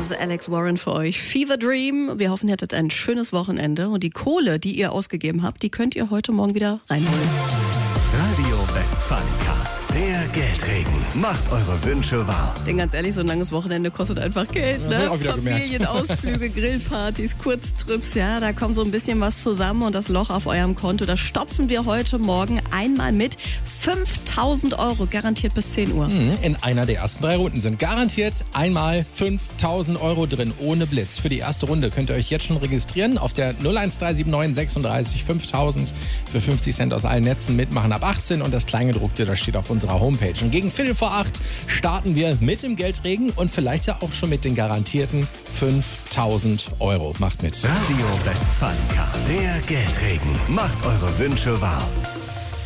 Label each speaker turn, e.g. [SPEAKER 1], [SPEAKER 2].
[SPEAKER 1] ist Alex Warren für euch. Fever Dream. Wir hoffen, ihr hattet ein schönes Wochenende. Und die Kohle, die ihr ausgegeben habt, die könnt ihr heute Morgen wieder reinholen.
[SPEAKER 2] Radio Westfalica, der Geldregen. Macht eure Wünsche wahr.
[SPEAKER 1] Denn ganz ehrlich, so ein langes Wochenende kostet einfach Geld.
[SPEAKER 3] Das hab ich
[SPEAKER 1] Ne?
[SPEAKER 3] auch wieder gemerkt.
[SPEAKER 1] Familienausflüge, Grillpartys, Kurztrips, ja, da kommt so ein bisschen was zusammen und das Loch auf eurem Konto, das stopfen wir heute Morgen einmal mit 5.000 Euro, garantiert bis 10 Uhr.
[SPEAKER 3] In einer der ersten 3 Runden sind garantiert einmal 5.000 Euro drin, ohne Blitz. Für die erste Runde könnt ihr euch jetzt schon registrieren auf der 01379 36 5000 für 50 Cent aus allen Netzen mitmachen ab 18 und das Kleingedruckte, das steht auf unserer Homepage. Und gegen 7:15 starten wir mit dem Geldregen und vielleicht ja auch schon mit den garantierten 5.000 Euro. Macht mit.
[SPEAKER 2] Radio Westfalica, der Geldregen. Macht eure Wünsche wahr.